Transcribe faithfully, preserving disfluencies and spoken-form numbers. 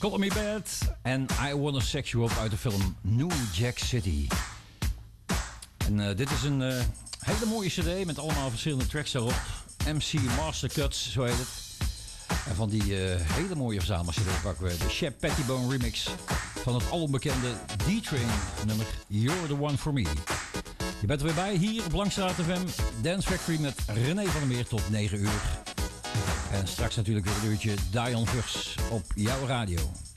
Call Me Bad en I Wanna Sex You Up uit de film New Jack City. En uh, dit is een uh, hele mooie cd met allemaal verschillende tracks daarop. M C Master Cuts, zo heet het. En van die uh, hele mooie verzamel-cd pakken we de Shep Pettibone remix van het alombekende D-Train nummer You're The One For Me. Je bent er weer bij hier op Langstraat F M, Dance Factory met René van der Meer tot negen uur. En straks natuurlijk weer een uurtje Dion Vurs op jouw radio.